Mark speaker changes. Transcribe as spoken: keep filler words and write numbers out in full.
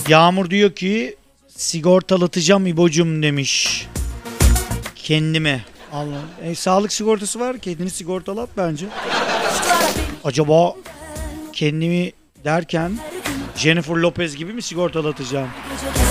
Speaker 1: Yağmur diyor ki sigortalatacağım İbo'cum demiş. Kendime. Allah. E, sağlık sigortası var. Kendini sigortalat bence. Acaba kendimi derken Jennifer Lopez gibi mi sigortalatacağım?